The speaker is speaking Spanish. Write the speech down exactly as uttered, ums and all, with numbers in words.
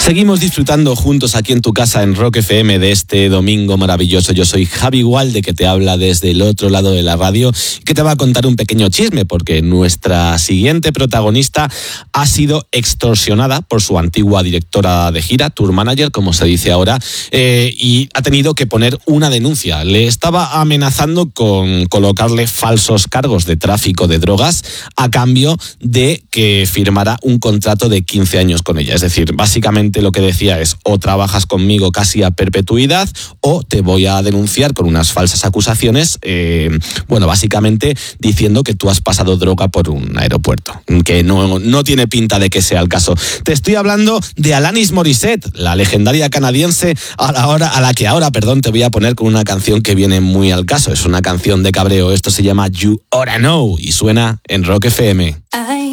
Seguimos disfrutando juntos aquí en tu casa en Rock F M de este domingo maravilloso. Yo soy Javi Gualde, que te habla desde el otro lado de la radio, que te va a contar un pequeño chisme, porque nuestra siguiente protagonista ha sido extorsionada por su antigua directora de gira, tour manager, como se dice ahora, eh, y ha tenido que poner una denuncia. Le estaba amenazando con colocarle falsos cargos de tráfico de drogas a cambio de que firmara un contrato de quince años con ella. Es decir, básicamente lo que decía es: o trabajas conmigo casi a perpetuidad o te voy a denunciar con unas falsas acusaciones, eh, bueno, básicamente diciendo que tú has pasado droga por un aeropuerto, que no, no tiene pinta de que sea el caso. Te estoy hablando de Alanis Morissette, la legendaria canadiense, a la, hora, a la que ahora, perdón, te voy a poner con una canción que viene muy al caso. Es una canción de cabreo, esto se llama You Oughta Know y suena en Rock F M.